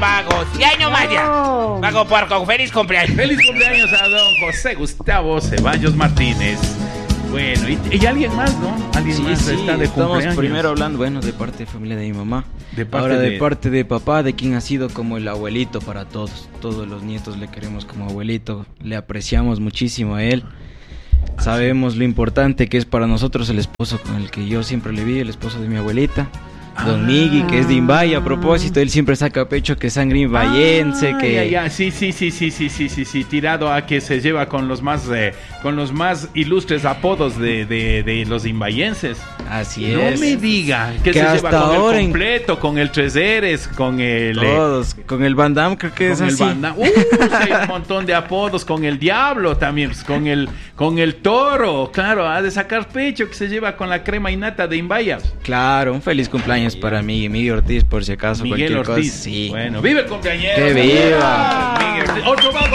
pagos. Y ahí nomás ya. Pago porco. Feliz cumpleaños. Feliz cumpleaños a don José Gustavo Ceballos Martínez. Bueno, y alguien más, ¿no? Alguien más está de cumpleaños. Estamos primero hablando, bueno, de parte de familia de mi mamá. Ahora de parte de papá, de quien ha sido como el abuelito para todos. Todos los nietos le queremos como abuelito. Le apreciamos muchísimo a él. Sabemos lo importante que es para nosotros el esposo con el que yo siempre le vi, el esposo de mi abuelita. Don Migui, que es de Imbaya. A propósito, él siempre saca pecho que sangre imbayense, que... Sí, tirado a que se lleva con los más ilustres apodos de los imbayenses. Así no es. No me diga que se hasta lleva con ahora el completo, con el Tres Eres, con el... Todos, con el Van Damme creo que es así. Hay un montón de apodos, con el Diablo también, con el Toro, claro, ha de sacar pecho que se lleva con la crema innata de Imbaya. Claro, un feliz cumpleaños para Miguel Ortiz, por si acaso. Miguel cualquier Ortiz. Cosa, sí. Bueno, vive el cumpleañero. ¡Que viva! Miguel Ortiz. Otro más.